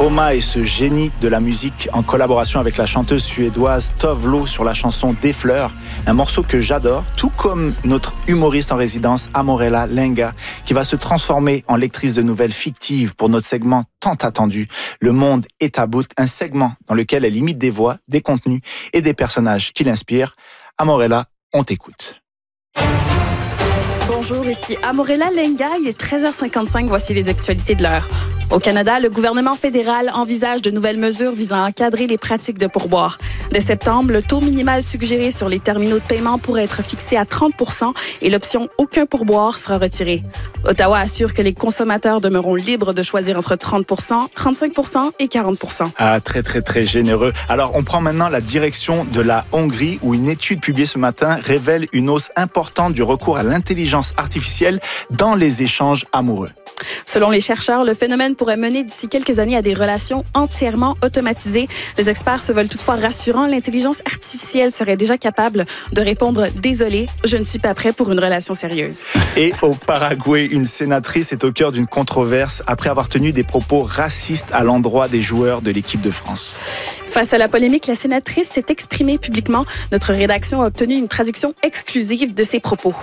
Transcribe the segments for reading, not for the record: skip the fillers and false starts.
Stromae, ce génie de la musique, en collaboration avec la chanteuse suédoise Tove Lo sur la chanson Des fleurs, un morceau que j'adore, tout comme notre humoriste en résidence Amorella Lenga, qui va se transformer en lectrice de nouvelles fictives pour notre segment tant attendu, Le Monde est à bout, un segment dans lequel elle imite des voix, des contenus et des personnages qui l'inspirent. Amorella, on t'écoute. Bonjour, ici Amorella Lenga, il est 13h55, voici les actualités de l'heure. Au Canada, le gouvernement fédéral envisage de nouvelles mesures visant à encadrer les pratiques de pourboire. Dès septembre, le taux minimal suggéré sur les terminaux de paiement pourrait être fixé à 30% et l'option « aucun pourboire » sera retirée. Ottawa assure que les consommateurs demeureront libres de choisir entre 30%, 35% et 40%. Ah, très généreux. Alors, on prend maintenant la direction de la Hongrie où une étude publiée ce matin révèle une hausse importante du recours à l'intelligence artificielle dans les échanges amoureux. Selon les chercheurs, le phénomène pourrait mener d'ici quelques années à des relations entièrement automatisées. Les experts se veulent toutefois rassurants. L'intelligence artificielle serait déjà capable de répondre « Désolé, je ne suis pas prêt pour une relation sérieuse ». Et au Paraguay, une sénatrice est au cœur d'une controverse après avoir tenu des propos racistes à l'endroit des joueurs de l'équipe de France. Face à la polémique, la sénatrice s'est exprimée publiquement. Notre rédaction a obtenu une traduction exclusive de ses propos.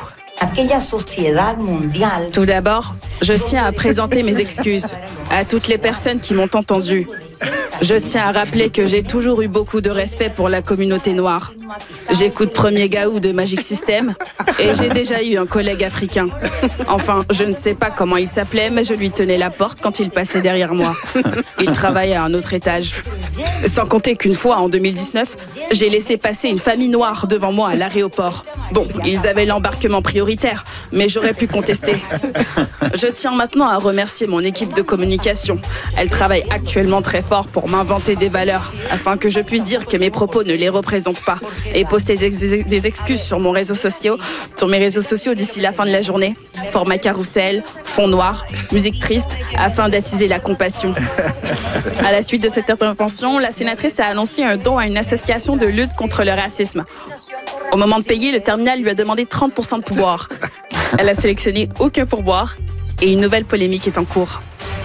Tout d'abord, je tiens à présenter mes excuses à toutes les personnes qui m'ont entendu. Je tiens à rappeler que j'ai toujours eu beaucoup de respect pour la communauté noire. J'écoute Premier Gaou de Magic System et j'ai déjà eu un collègue africain. Enfin, je ne sais pas comment il s'appelait, mais je lui tenais la porte quand il passait derrière moi. Il travaillait à un autre étage. Sans compter qu'une fois, en 2019, j'ai laissé passer une famille noire devant moi à l'aéroport. Bon, ils avaient l'embarquement prioritaire, mais j'aurais pu contester. Je tiens maintenant à remercier mon équipe de communication. Elle travaille actuellement très fort pour m'inventer des valeurs, afin que je puisse dire que mes propos ne les représentent pas, et poster des excuses sur mes réseaux sociaux d'ici la fin de la journée. Format carrousel, fond noir, musique triste, afin d'attiser la compassion. À la suite de cette intervention, la sénatrice a annoncé un don à une association de lutte contre le racisme. Au moment de payer, le terminal lui a demandé 30% de pourboire. Elle a sélectionné aucun pourboire et une nouvelle polémique est en cours.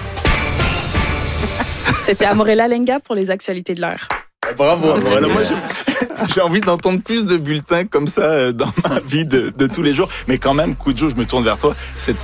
C'était Amorella Lenga pour les actualités de l'heure. Bravo. Voilà, moi, j'ai envie d'entendre plus de bulletins comme ça dans ma vie de tous les jours. Mais quand même, Koudjo, je me tourne vers toi. Cette